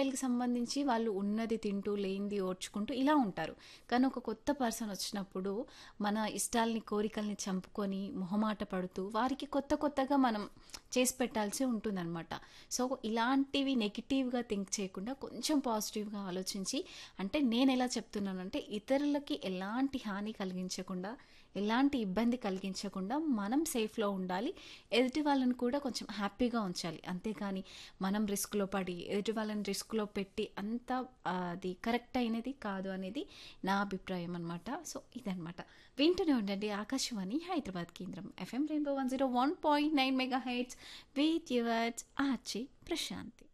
స్టైల్‌కి సంబంధించి వాళ్ళు ఉన్నది తింటూ, లేనిది ఓర్చుకుంటూ ఇలా ఉంటారు. కానీ ఒక కొత్త పర్సన్ వచ్చినప్పుడు మన ఇష్టాల్ని, కోరికల్ని చంపుకొని, మొహమాట పడుతూ, వారికి కొత్త కొత్తగా మనం చేసి పెట్టాల్సి ఉంటుందనమాట. సో, ఇలాంటివి నెగెటివ్‌గా థింక్ చేయకుండా కొంచెం పాజిటివ్‌గా ఆలోచించి అంటే నేనెలా చెప్తున్నానంటే ఇతరులకి ఎలాంటి హాని కలిగించకుండా, ఎలాంటి ఇబ్బంది కలిగించకుండా మనం సేఫ్‌లో ఉండాలి. ఎదుటి వాళ్ళని కూడా కొంచెం హ్యాపీగా ఉంచాలి. అంతేకాని మనం రిస్క్‌లో పడి, ఎదుటి వాళ్ళని రిస్క్‌లో పెట్టి అంత అది కరెక్ట్ అయినది కాదు అనేది నా అభిప్రాయం అనమాట. సో, ఇదనమాట. వింటూనే ఉండండి ఆకాశవాణి హైదరాబాద్ కేంద్రం. FM rainbow 101.9 megahertz with yours RJ Prashanti.